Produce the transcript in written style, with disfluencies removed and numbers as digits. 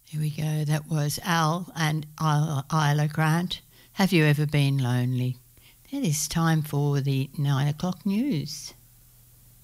Here we go. That was Al and Isla Grant. Have you ever been lonely? It is time for the 9 o'clock news.